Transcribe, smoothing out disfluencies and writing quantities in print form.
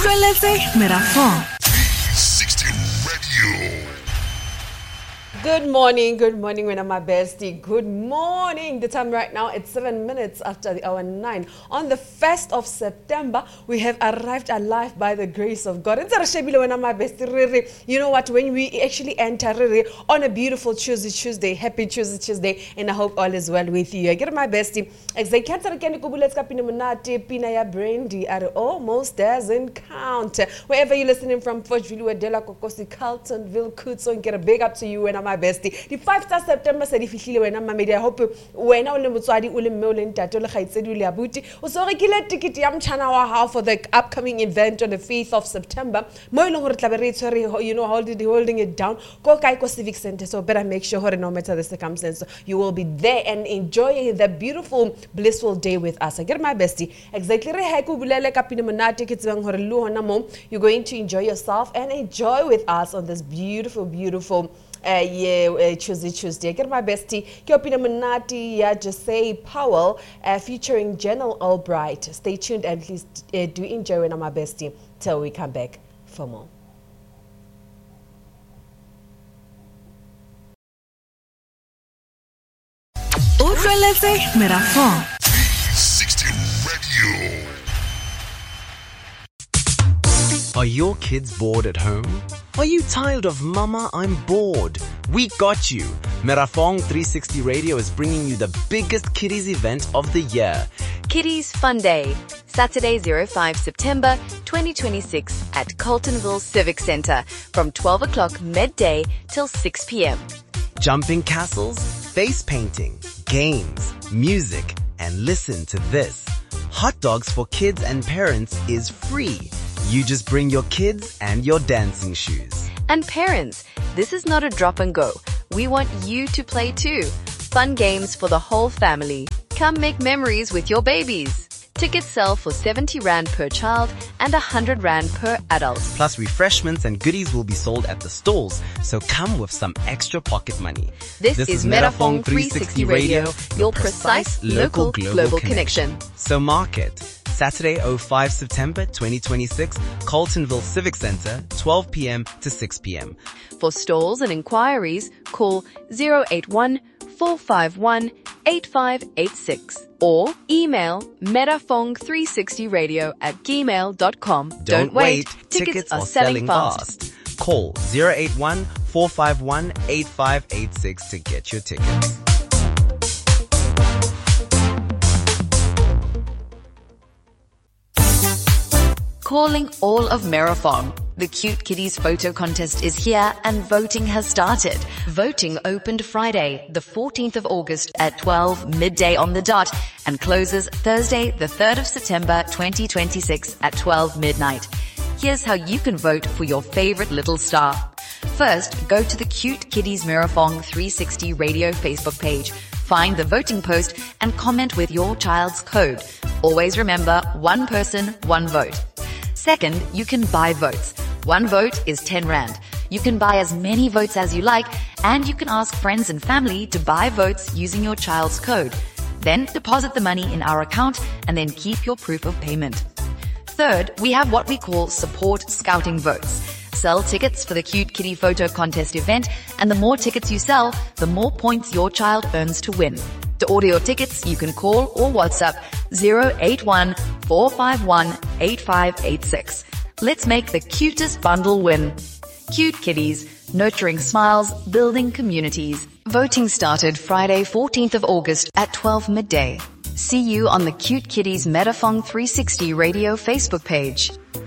Utlweletse Merafong 360 Radio. Good morning, when my bestie. Good morning. The time right now, it's 7 minutes after the hour 9. On the 1st of September, we have arrived alive by the grace of God. You know what? When we actually enter on a beautiful Tuesday, happy Tuesday, and I hope all is well with you. I get my bestie. Pina Brandy almost doesn't count. Wherever you're listening from, Forgeville, Dela Kokosi, Carltonville, Kutson, get a big up to you when I'm my bestie. The 5th September said if you when I'm I hope when I will so regular ticket for the upcoming event on the 5th of September. You know, holding it down. Go Kaiko Civic Center, so better make sure no matter the circumstance, you will be there and enjoying the beautiful, blissful day with us. I get my bestie. Exactly. You're going to enjoy yourself and enjoy with us on this beautiful Tuesday. I get my bestie. Kiopina Manati Jose Powell featuring General Albright. Stay tuned and please do enjoy when I'm my bestie till we come back for more. Utlweletse Merafong 360 Radio. Are your kids bored at home? Are you tired of Mama, I'm bored? We got you. Merafong 360 Radio is bringing you the biggest kiddies event of the year. Kiddies Fun Day, Saturday 05 September 2026 at Carltonville Civic Center from 12 o'clock midday till 6 p.m. Jumping castles, face painting, games, music, and listen to this. Hot dogs for kids and parents is free. You just bring your kids and your dancing shoes. And parents, this is not a drop and go. We want you to play too. Fun games for the whole family. Come make memories with your babies. Tickets sell for 70 Rand per child and 100 Rand per adult. Plus refreshments and goodies will be sold at the stalls, so come with some extra pocket money. This is Merafong 360 Radio, your precise local global connection. So mark it. Saturday 05 September 2026, Carltonville Civic Center, 12 p.m. to 6 p.m. For stalls and inquiries, call 081 451 8586 or email merafong360radio@gmail.com. Don't wait, tickets are selling fast. Call 081 451 8586 to get your tickets. Calling all of Merafong. The Cute Kiddies photo contest is here and voting has started. Voting opened Friday, the 14th of August at 12 midday on the dot and closes Thursday, the 3rd of September 2026 at 12 midnight. Here's how you can vote for your favorite little star. First, go to the Cute Kiddies Merafong 360 Radio Facebook page. Find the voting post and comment with your child's code. Always remember, one person, one vote. Second, you can buy votes. One vote is 10 Rand. You can buy as many votes as you like, and you can ask friends and family to buy votes using your child's code. Then deposit the money in our account and then keep your proof of payment. Third, we have what we call support scouting votes. Sell tickets for the Cute Kitty photo contest event, and the more tickets you sell, the more points your child earns to win. To order your tickets, you can call or WhatsApp 081 451 8586. Let's make the cutest bundle win. Cute Kiddies, nurturing smiles, building communities. Voting started Friday 14th of August at 12 midday. See you on the Cute Kiddies Merafong 360 Radio Facebook page.